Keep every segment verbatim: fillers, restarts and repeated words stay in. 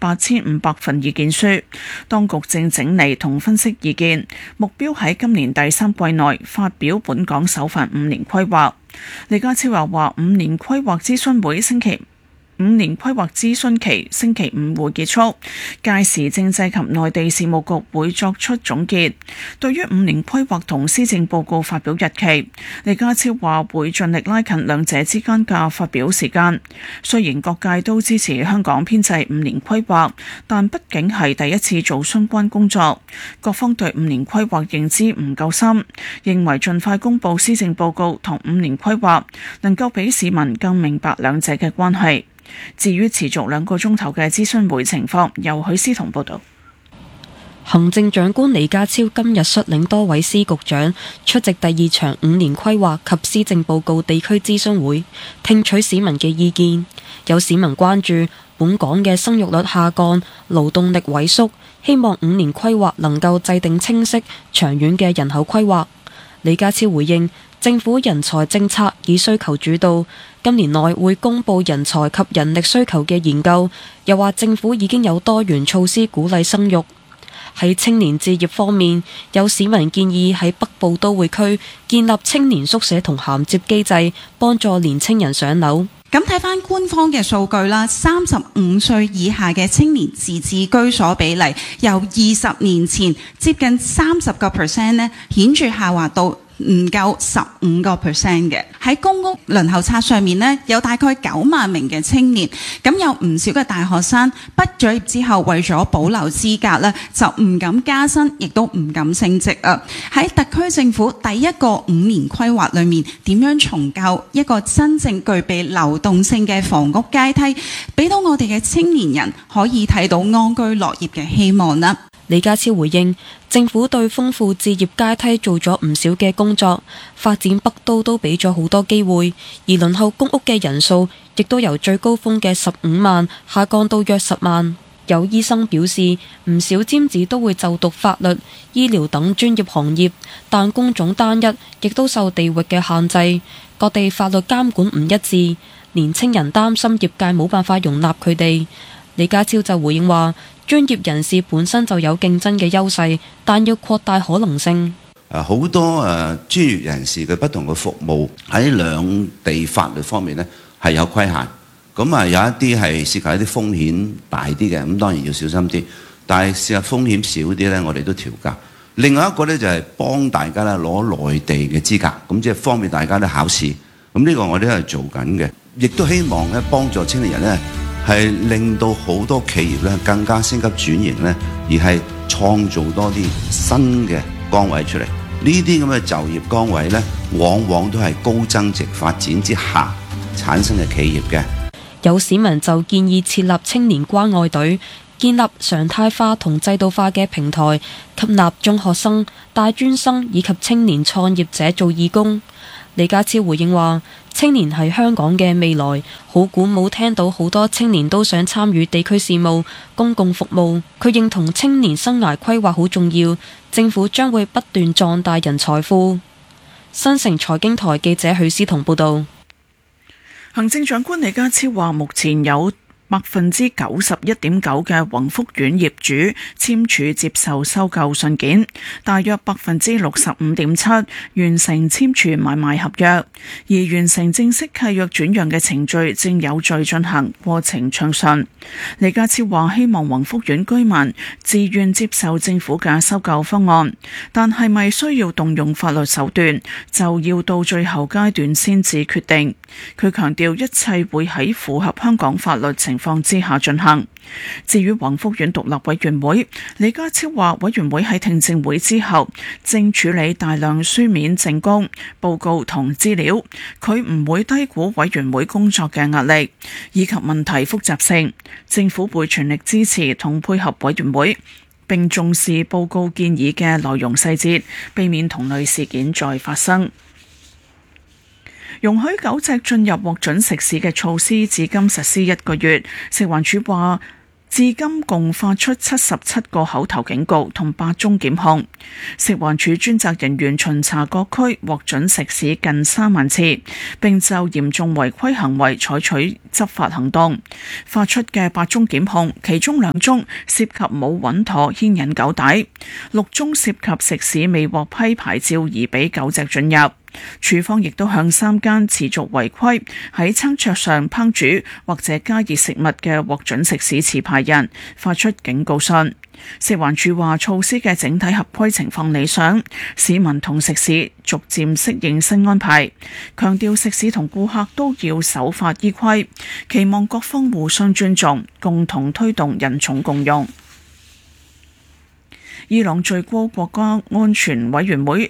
八千五百份意見書，當局正整理同分析意見，目標喺今年第三季內發表本港首份五年規劃。李家超又話：五年規劃諮詢會星期五年規劃諮詢期星期五會結束，屆時政制及內地事務局會作出總結。對於五年規劃同施政報告發表日期，李家超話會盡力拉近兩者之間嘅發表時間。雖然各界都支持香港編制五年規劃，但畢竟係第一次做相關工作，各方對五年規劃認知唔夠深，認為盡快公佈施政報告同五年規劃，能夠俾市民更明白兩者嘅關係。至於持續兩個鐘頭嘅諮詢會情況，由許思彤報導。 行政長官李家超今日率領多位司局長出席第二場五年規劃及施政報告地區諮詢會，聽取市民嘅意見。有市民關注本港嘅生育率下降、勞動力萎縮，希望五年規劃能夠制定清晰、長遠嘅人口規劃。李家超回應，政府人才政策以需求主導，今年內會公布人才及人力需求嘅研究。又話政府已經有多元措施鼓勵生育。喺青年置業方面，有市民建議喺北部都會區建立青年宿舍同銜接機制，幫助年青人上樓。 咁睇翻官方嘅數據啦，三十五歲以下嘅青年自置居所比例，由二十年前接近三十個 percent 呢，顯著下滑到唔夠十五個 percent 嘅。喺公屋輪候冊上面呢，有大概九萬名嘅青年，咁有唔少嘅大學生畢咗業之後，為咗保留資格呢，就唔敢加薪，亦都唔敢升職啊！喺特區政府第一個五年規劃裏面，點樣重構一個真正具備流動性嘅房屋階梯，俾到我哋嘅青年人可以睇到安居樂業嘅希望啦。 李家超回應，政府對豐富置業階梯做咗唔少嘅工作，發展北都都俾咗好多機會，而輪候公屋嘅人數亦都由最高峰嘅十五萬下降到約十萬。有醫生表示，唔少尖子都會就讀法律、醫療等專業行業，但工種單一，亦都受地域嘅限制，各地法律監管唔一致，年青人擔心業界冇辦法容納佢哋。李家超就回應話，專業人士本身就有競爭嘅優勢，但要擴大可能性。 誒好多誒專業人士嘅不同嘅服務喺兩地法律方面呢係有規限，咁啊有一啲係涉及一啲風險大啲嘅，咁當然要小心啲。但係事實風險少啲呢，我哋都調價。另外一個呢，就係幫大家咧攞內地嘅資格，咁即係方便大家咧考試。咁呢個我哋都係做緊嘅，亦都希望咧幫助青年人呢，係令到好多企業咧更加升級轉型咧，而係創造多啲新嘅崗位出嚟。呢啲咁嘅就業崗位咧，往往都係高增值發展之下產生嘅企業嘅。 有市民就建議設立青年關愛隊，建立常態化同制度化嘅平台，吸納中學生、大專生以及青年創業者做義工。李家超回應話，青年係香港嘅未來，好鼓舞聽到好多青年都想參與地區事務、公共服務。佢認同青年生涯規劃好重要，政府將會不斷壯大人才庫。新城財經台記者許思彤報道。 行政長官李家超話，目前有百分之九十一點九嘅宏福苑業主簽署接受收購信件，大約百分之六十五點七完成簽署買賣合約，而完成正式契約轉讓嘅程序正有序進行，過程暢順。李家超話，希望宏福苑居民自願接受政府嘅收購方案，但係咪需要動用法律手段，就要到最後階段先至決定。佢強調，一切會喺符合香港法律情況之下進行。至於宏福苑獨立委員會，李家超話，委員會喺聽證會之後正處理大量書面證供、報告同資料，佢唔會低估委員會工作嘅壓力以及問題複雜性。政府會全力支持同配合委員會，並重視報告建議嘅內容細節，避免同類事件再發生。容許狗隻進入獲准食肆嘅措施至今實施一個月，食環署話至今共發出七十七個口頭警告同八宗檢控。食環署專責人員巡查各區，獲准食肆近三萬次，並就嚴重違規行為採取執法行動。發出嘅八宗檢控，其中兩宗涉及冇穩妥牽引狗帶，六宗涉及食肆未獲批牌照而俾狗隻進入。署方亦都向三間持續違規喺餐桌上烹煮或者加熱食物嘅獲准食肆持牌人發出警告信。食環署話措施嘅整體合規情況理想，市民同食肆逐漸適應新安排，強調食肆同顧客都要守法依規，期望各方互相尊重，共同推動人寵共用。伊朗最高國家安全委員會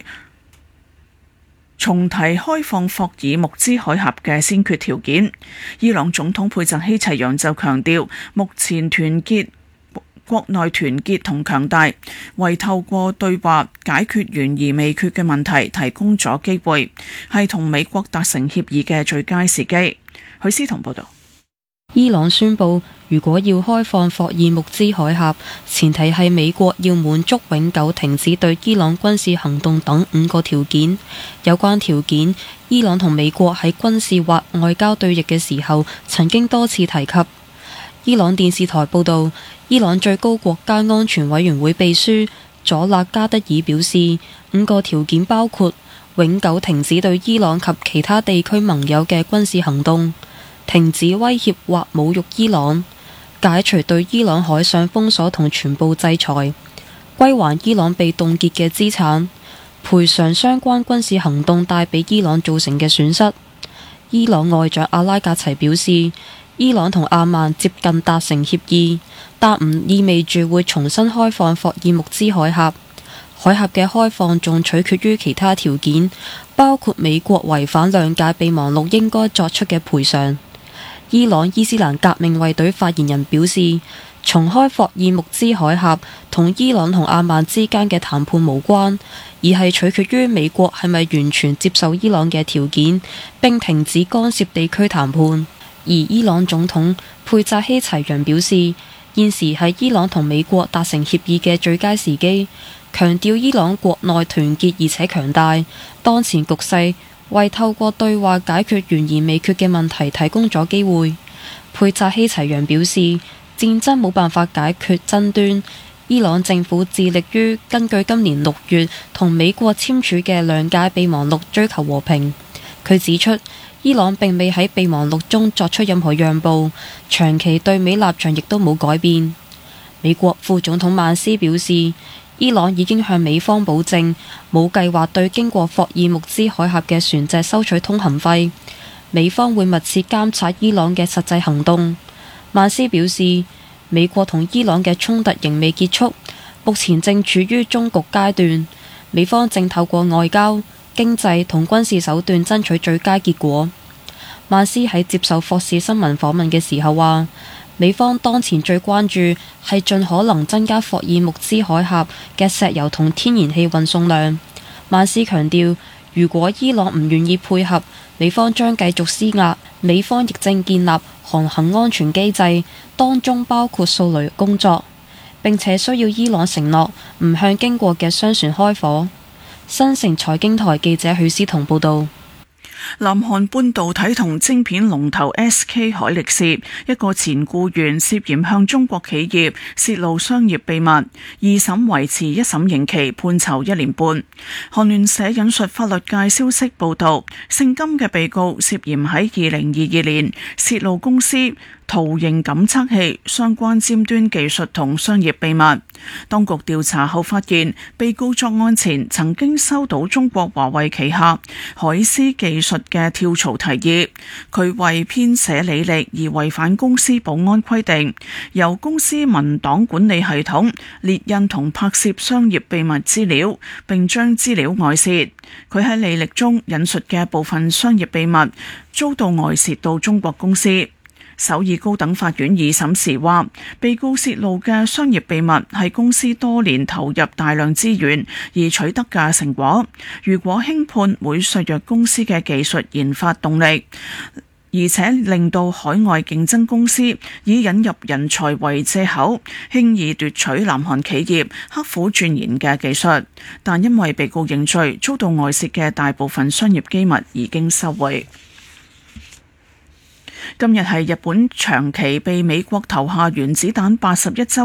重提開放霍爾木茲海峽嘅先決條件。伊朗總統佩澤希齊揚就強調，目前團結國內團結同強大，為透過對話解決懸而未決嘅問題提供咗機會，係同美國達成協議嘅最佳時機。許思彤報道。 伊朗宣布，如果要開放霍爾木茲海峽，前提係美國要滿足永久停止對伊朗軍事行動等五個條件。有關條件，伊朗同美國喺軍事或外交對弈嘅時候曾經多次提及。伊朗電視台報道，伊朗最高國家安全委員會秘書佐勒加德爾表示，五個條件包括永久停止對伊朗及其他地區盟友嘅軍事行動，停止威脅或侮辱伊朗，解除對伊朗海上封鎖同全部制裁，歸還伊朗被凍結嘅資產，賠償相關軍事行動帶俾伊朗造成嘅損失。伊朗外長阿拉格齊表示，伊朗同阿曼接近達成協議，但唔意味住會重新開放霍爾木茲海峽。海峽嘅開放仲取決於其他條件，包括美國違反諒解備忘錄應該作出嘅賠償。伊朗伊斯蘭革命衛隊發言人表示，重開霍爾木茲海峽同伊朗同阿曼之間嘅談判無關，而係取決於美國係咪完全接受伊朗嘅條件，並停止干涉地區談判。而伊朗總統佩扎希齊揚表示，現時係伊朗同美國達成協議嘅最佳時機，強調伊朗國內團結而且強大，當前局勢為透過對話解決懸而未決嘅問題提供咗機會。佩扎希齊揚表示，戰爭冇辦法解決爭端，伊朗政府致力於根據今年六月同美國簽署嘅諒解備忘錄追求和平。佢指出，伊朗並未喺備忘錄中作出任何讓步，長期對美立場亦都冇改變。美國副總統曼斯表示，伊朗已經向美方保證，冇計劃對經過霍爾木茲海峽嘅船隻收取通行費。美方會密切監察伊朗嘅實際行動。曼斯表示，美國同伊朗嘅衝突仍未結束，目前正處於終局階段。美方正透過外交、經濟同軍事手段爭取最佳結果。曼斯喺接受霍士新聞訪問嘅時候話，美方當前最關注係盡可能增加霍爾木茲海峽嘅石油同天然氣運送量。曼斯強調，如果伊朗唔願意配合，美方將繼續施壓。美方亦正建立航行安全機制，當中包括掃雷工作，並且需要伊朗承諾唔向經過嘅商船開火。新城財經台記者許思彤報導。 南韓半導體同晶片龍頭 S K 海力士一個前僱員涉嫌向中國企業泄露商業秘密，二審維持一審刑期，判囚一年半。韓聯社引述法律界消息報道，姓金嘅被告涉嫌喺二零二二年泄露公司圖形感測器相關尖端技術同商業秘密。當局調查後發現，被告作案前曾經收到中國華為旗下海思技術嘅跳槽提議，佢為編寫履歷而違反公司保安規定，由公司文檔管理系統列印同拍攝商業秘密資料，並將資料外泄。佢喺履歷中引述嘅部分商業秘密遭到外泄到中國公司。首爾高等法院二審時話，被告泄露嘅商業秘密係公司多年投入大量資源而取得嘅成果，如果輕判會削弱公司嘅技術研發動力， 而且令到海外競爭公司以引入人才為藉口，輕易奪取南韓企業刻苦鑽研嘅技術。但因為被告認罪，遭到外泄嘅大部分商業機密已經收回。今日係日本長期被美國投下原子彈八十一週